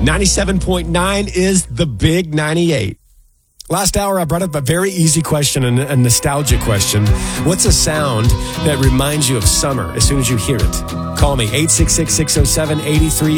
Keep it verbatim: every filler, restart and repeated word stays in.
ninety-seven point nine is the Big ninety-eight. Last hour, I brought up a very easy question, a nostalgia question. What's a sound that reminds you of summer as soon as you hear it? Call me, eight six six, six oh seven, eight three